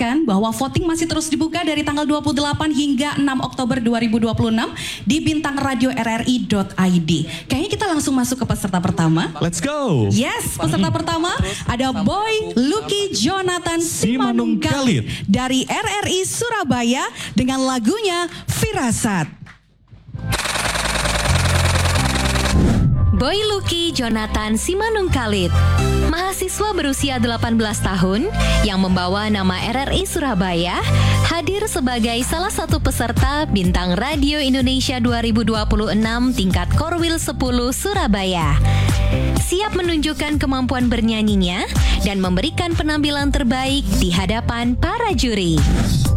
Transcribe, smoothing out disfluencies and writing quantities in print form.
informasikan bahwa voting masih terus dibuka dari tanggal 28 hingga 6 Oktober 2026 di bintangradio.rri.id. Kayaknya kita langsung masuk ke peserta pertama. Let's go. Yes, peserta pertama ada Boy Lucky Jonathan Simanunggalit dari RRI Surabaya dengan lagunya Firasat. Boy Lucky Jonathan Simanunggalit, mahasiswa berusia 18 tahun yang membawa nama RRI Surabaya, hadir sebagai salah satu peserta Bintang Radio Indonesia 2026 tingkat Korwil 10 Surabaya. Siap menunjukkan kemampuan bernyanyinya dan memberikan penampilan terbaik di hadapan para juri.